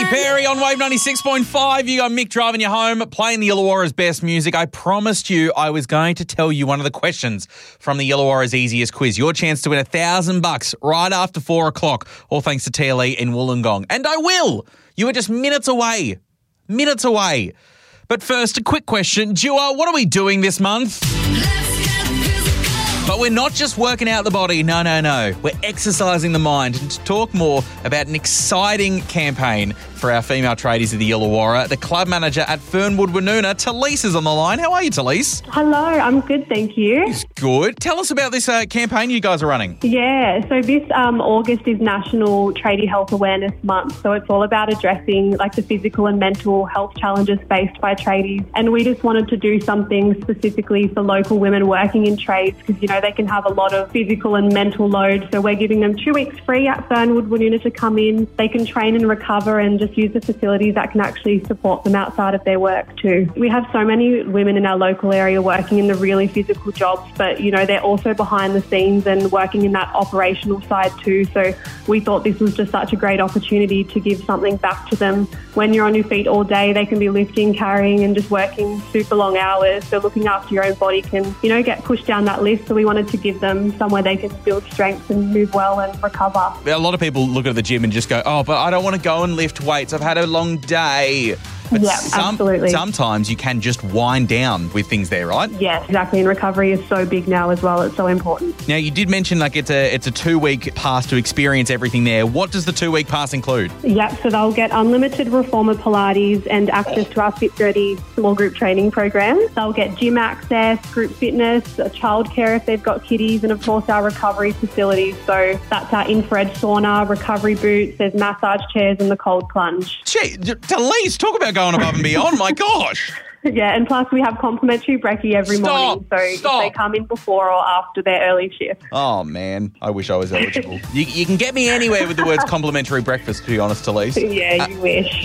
Perry on Wave 96.5. You got Mick driving you home, playing the Illawarra's best music. I promised you I was going to tell you one of the questions from the Illawarra's easiest quiz. Your chance to win $1,000 right after 4 o'clock, all thanks to TLE in Wollongong. And I will. You are just minutes away. Minutes away. But first, a quick question. Dua, what are we doing this month? But we're not just working out the body. No. We're exercising the mind. And to talk more about an exciting campaign for our female tradies of the Illawarra, the club manager at Fernwood Woonona, Talise, is on the line. How are you, Talise? Hello, I'm good, thank you. It's good. Tell us about this campaign you guys are running. Yeah, so this August is National Tradie Health Awareness Month, so it's all about addressing the physical and mental health challenges faced by tradies. And we just wanted to do something specifically for local women working in trades because, they can have a lot of physical and mental load. So we're giving them 2 weeks free at Fernwood Woonona to come in. They can train and recover and just use the facilities that can actually support them outside of their work too. We have so many women in our local area working in the really physical jobs, but they're also behind the scenes and working in that operational side too. So we thought this was just such a great opportunity to give something back to them. When you're on your feet all day, they can be lifting, carrying and just working super long hours. So looking after your own body can, get pushed down that list. So we wanted to give them somewhere they can build strength and move well and recover. A lot of people look at the gym and just go, oh, but I don't want to go and lift weights. I've had a long day. But absolutely. Sometimes you can just wind down with things there, right? Yes, exactly. And recovery is so big now as well. It's so important. Now, you did mention it's a 2-week pass to experience everything there. What does the 2-week pass include? Yep, so they'll get unlimited Reformer Pilates and access to our Fit Dirty small group training program. They'll get gym access, group fitness, childcare if they've got kiddies, and of course our recovery facilities. So that's our infrared sauna, recovery boots, there's massage chairs and the cold plunge. Gee, Talise, talk about going above and beyond. My gosh. Yeah, and plus we have complimentary brekkie every morning. So if they come in before or after their early shift. Oh, man. I wish I was eligible. You can get me anywhere with the words complimentary breakfast, to be honest, Talise. Yeah, you wish.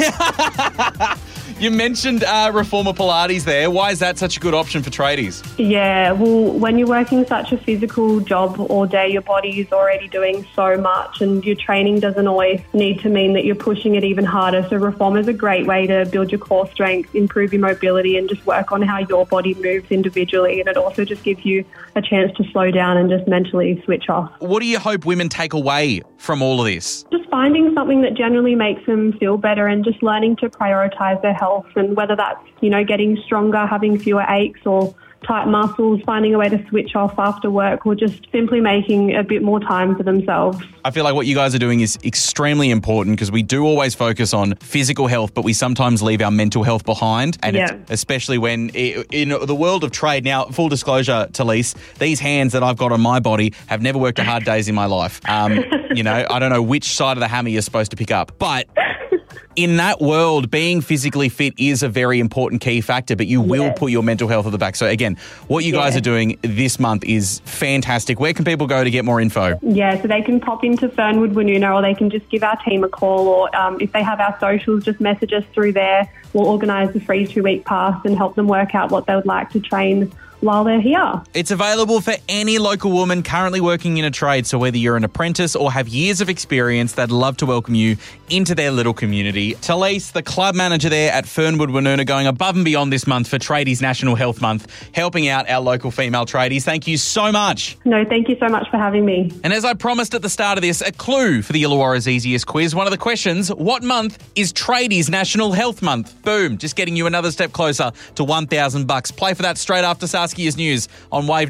You mentioned Reformer Pilates there. Why is that such a good option for tradies? Yeah, well, when you're working such a physical job all day, your body is already doing so much and your training doesn't always need to mean that you're pushing it even harder. So Reformer is a great way to build your core strength, improve your mobility and just work on how your body moves individually. And it also just gives you a chance to slow down and just mentally switch off. What do you hope women take away from all of this? Just finding something that generally makes them feel better and just learning to prioritise their health, and whether that's, getting stronger, having fewer aches or tight muscles, finding a way to switch off after work, or just simply making a bit more time for themselves. I feel like what you guys are doing is extremely important because we do always focus on physical health, but we sometimes leave our mental health behind. And especially when in the world of trade, now, full disclosure, Talise, these hands that I've got on my body have never worked a hard days in my life. I don't know which side of the hammer you're supposed to pick up, but in that world, being physically fit is a very important key factor, but you will put your mental health at the back. So again, what you guys are doing this month is fantastic. Where can people go to get more info? Yeah, so they can pop into Fernwood Woonona, or they can just give our team a call, or if they have our socials, just message us through there. We'll organise the free 2-week pass and help them work out what they would like to train while they're here. It's available for any local woman currently working in a trade. So whether you're an apprentice or have years of experience, they'd love to welcome you into their little community. Talise, the club manager there at Fernwood Woonona, going above and beyond this month for Tradies National Health Month, helping out our local female tradies. Thank you so much. No, thank you so much for having me. And as I promised at the start of this, a clue for the Illawarra's easiest quiz. One of the questions, what month is Tradies National Health Month? Boom, just getting you another step closer to $1,000. Play for that straight after Saskia's news on Wave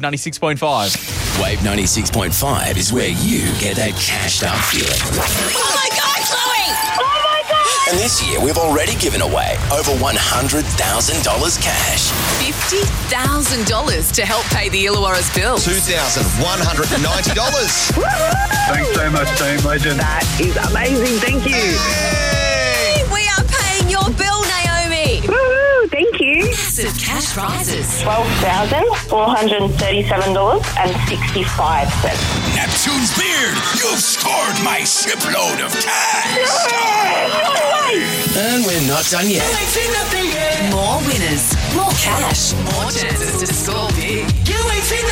96.5. Wave 96.5 is where you get that cashed up feeling. Oh my God, Chloe! Oh my God! And this year, we've already given away over $100,000 cash. $50,000 to help pay the Illawarra's bills. $2,190. Thanks so much, Team Legend. That is amazing. Thank you. Hey, we are paying your bill, Naomi. Woo, thank you. Massive cash prizes. $12,437.65. Neptune's beard, you've scored my shipload of cash. And we're not done yet. More winners, more cash, more chances to score big.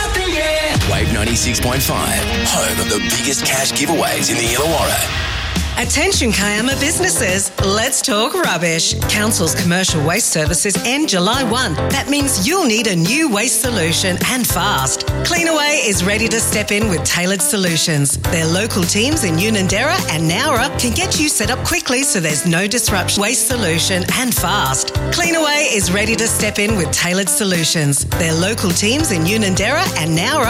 Wave 96.5, home of the biggest cash giveaways in the Illawarra. Attention Kiama businesses, let's talk rubbish. Council's commercial waste services end July 1. That means you'll need a new waste solution and fast. Cleanaway is ready to step in with tailored solutions. Their local teams in Unanderra and Nowra can get you set up quickly so there's no disruption. Waste solution and fast. Cleanaway is ready to step in with tailored solutions. Their local teams in Unanderra and Nowra